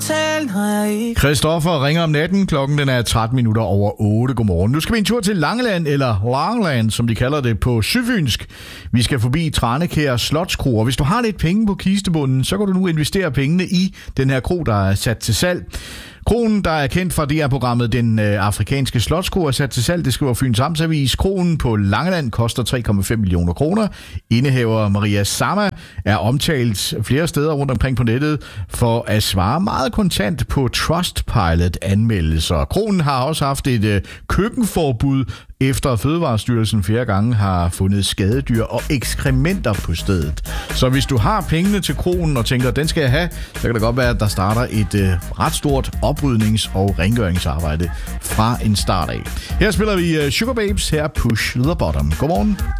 aftalen har jeg ikke. Christoffer ringer om natten. Klokken den er 13 minutter over 8. Godmorgen. Nu skal vi en tur til Langeland, eller Langeland, som de kalder det på syfynsk. Vi skal forbi Tranekær Slotskro, og hvis du har lidt penge på kistebunden, så kan du nu investere pengene i den her kro, der er sat til salg. Kronen, der er kendt fra DR-programmet Den Afrikanske Slotskro, er sat til salg. Det skriver Fyns Amtsavis. Kronen på Langeland koster 3,5 millioner kroner. Indehaver Maria Sama er omtalt flere steder rundt omkring på nettet for at svare meget kontant på Trustpilot-anmeldelser. Kronen har også haft et køkkenforbud, efter Fødevarestyrelsen flere gange har fundet skadedyr og ekskrementer på stedet. Så hvis du har pengene til kronen og tænker, den skal jeg have, så kan det godt være, at der starter et ret stort oprydnings- og rengøringsarbejde fra en start af. Her spiller vi Sugar Babes, her Push the Bottom. Godmorgen.